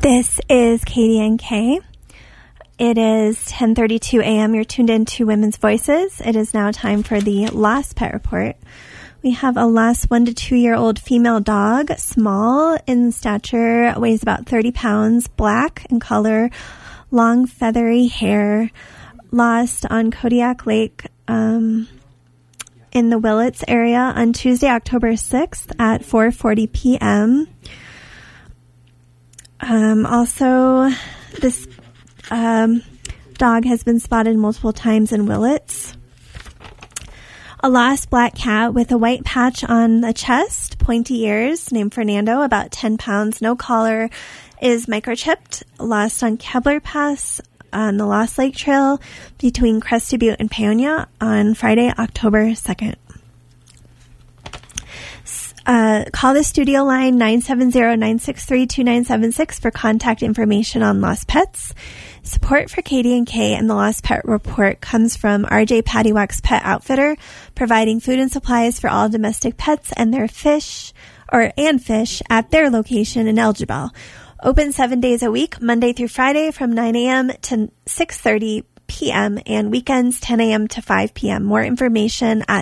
This is KDNK. It is 10:32 a.m. You're tuned in to Women's Voices. It is now time for the Lost Pet Report. We have a lost 1 to 2 year old female dog, small in stature, weighs about 30 pounds, black in color, long feathery hair, lost on Kodiak Lake in the Willits area on Tuesday, October 6th at 4:40 p.m. Also, this dog has been spotted multiple times in Willits. A lost black cat with a white patch on the chest, pointy ears, named Fernando, about 10 pounds, no collar, is microchipped, lost on Kebler Pass on the Lost Lake Trail between Crested Butte and Paonia on Friday, October 2nd. Call the studio line 970-963-2976 for contact information on lost pets. Support for KDNK and the Lost Pet Report comes from RJ Pattywax Pet Outfitter, providing food and supplies for all domestic pets and their fish at their location in Elgibel. Open 7 days a week, Monday through Friday from 9 a.m. to 6:30 p.m. and weekends 10 a.m. to 5 p.m. More information at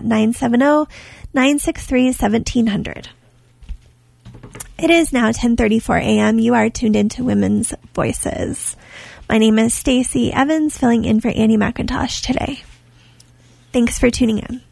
970-963-1700. It is now 10:34 a.m. You are tuned into Women's Voices. My name is Stacey Evans, filling in for Annie McIntosh today. Thanks for tuning in.